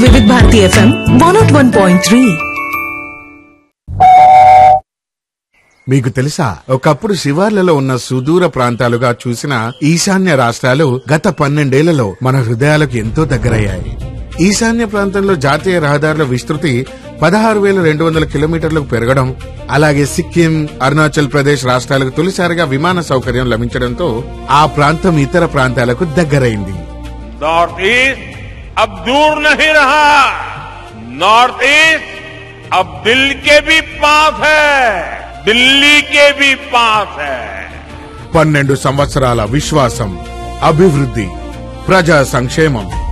వివిధ భారతి FM 101.3. మీకు తెలుసా, ఒకప్పుడు శివార్లలో ఉన్న సుదూర ప్రాంతాలుగా చూసిన ఈశాన్య రాష్ట్రాలు గత 12 ఏళ్లలో మన హృదయాలకు ఎంతో దగ్గరయ్యాయి. ఈశాన్య ప్రాంతంలో జాతీయ రహదారుల విస్తృతి 16,200 కిలోమీటర్లకు పెరగడం, అలాగే సిక్కిం, అరుణాచల్ ప్రదేశ్ రాష్ట్రాలకు తొలిసారిగా విమాన సౌకర్యం లభించడంతో ఆ ప్రాంతం ఇతర ప్రాంతాలకు దగ్గరైంది. నార్త్ ఈస్ట్ అబ్ దూర్ నహీ రహా, నార్త్ ఈస్ట్ అబ్ దిల్ కే భీ పాస్ హై, ఢిల్లీ కే భీ పాస్ హై. 12 సంవత్సరాల విశ్వాసం, అభివృద్ధి, ప్రజా సంక్షేమం.